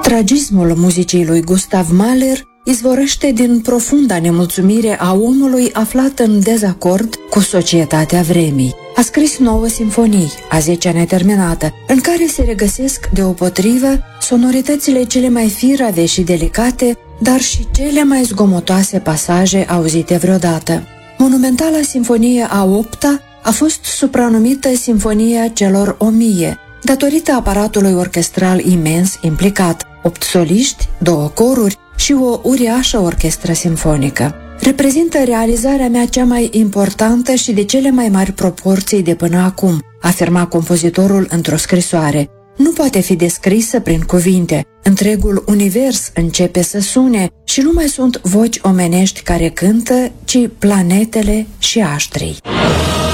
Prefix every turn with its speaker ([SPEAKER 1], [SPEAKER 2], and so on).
[SPEAKER 1] Tragismul muzicii lui Gustav Mahler izvorăște din profunda nemulțumire a omului aflat în dezacord cu societatea vremii. A scris 9 simfonii, a 10-a neterminată, în care se regăsesc deopotrivă sonoritățile cele mai firave și delicate, dar și cele mai zgomotoase pasaje auzite vreodată. Monumentala simfonie a 8-a a fost supranumită Simfonia celor 1000, datorită aparatului orchestral imens implicat, 8 soliști, 2 coruri și o uriașă orchestră simfonică. Reprezintă realizarea mea cea mai importantă și de cele mai mari proporții de până acum, afirma compozitorul într-o scrisoare. Nu poate fi descrisă prin cuvinte. Întregul univers începe să sune și nu mai sunt voci omenești care cântă, ci planetele și aștrii.